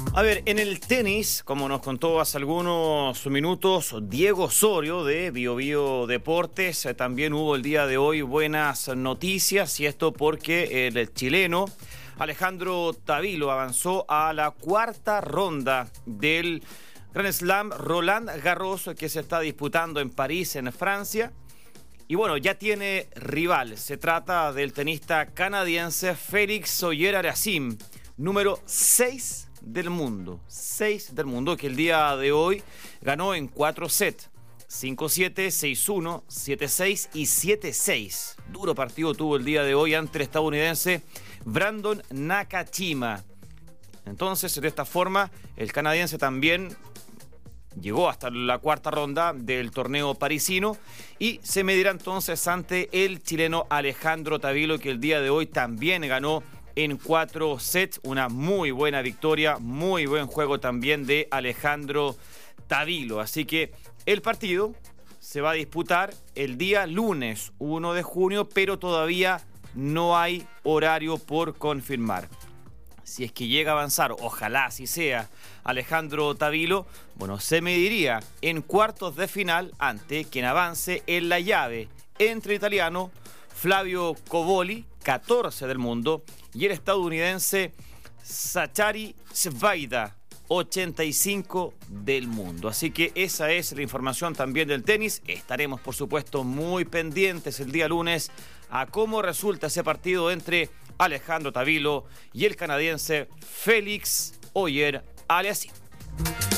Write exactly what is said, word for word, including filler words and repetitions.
A ver, en el tenis, como nos contó hace algunos minutos Diego Osorio de Bio Bio Deportes, eh, también hubo el día de hoy buenas noticias, y esto porque el chileno Alejandro Tavilo avanzó a la cuarta ronda del Grand Slam Roland Garros, que se está disputando en París, en Francia. Y bueno, ya tiene rival. Se trata del tenista canadiense Félix Auger-Aliassime, número seis del mundo. seis del mundo, que el día de hoy ganó en cuatro sets. cinco siete, seis uno, siete seis y siete seis. Duro partido tuvo el día de hoy ante el estadounidense Brandon Nakashima. Entonces, de esta forma, el canadiense también llegó hasta la cuarta ronda del torneo parisino y se medirá entonces ante el chileno Alejandro Tavilo, que el día de hoy también ganó en cuatro sets. Una muy buena victoria, muy buen juego también de Alejandro Tavilo. Así que el partido se va a disputar el día lunes uno de junio, pero todavía no hay horario por confirmar. Si es que llega a avanzar, ojalá así sea, Alejandro Tavilo, bueno, se mediría en cuartos de final ante quien avance en la llave entre el italiano Flavio Cobolli, catorce del mundo, y el estadounidense Zachary Zveida, ochenta y cinco del mundo. Así que esa es la información también del tenis. Estaremos, por supuesto, muy pendientes el día lunes a cómo resulta ese partido entre Alejandro Tavilo y el canadiense Félix Auger-Aliassime.